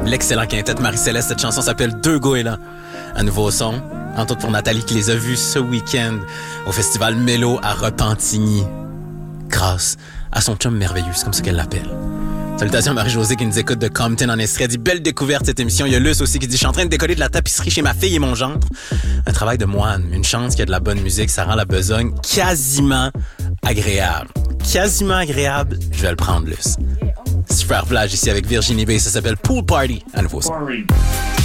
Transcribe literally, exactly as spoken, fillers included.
l'excellent quintet Marie-Céleste. Cette chanson s'appelle Deux Goélands. Un nouveau son, entre autres pour Nathalie qui les a vus ce week-end au Festival Mélo à Repentigny. Grâce à son chum merveilleux, c'est comme ça qu'elle l'appelle. Salutations à Marie-Josée qui nous écoute de Compton en Estrie. Elle dit belle découverte cette émission. Il y a Luce aussi qui dit je suis en train de décoller de la tapisserie chez ma fille et mon gendre. Un travail de moine. Une chance qu'il y a de la bonne musique. Ça rend la besogne quasiment agréable. Quasiment agréable. Je vais le prendre, Luce. Super plage ici avec Virginie B. Ça s'appelle Pool Party à nouveau.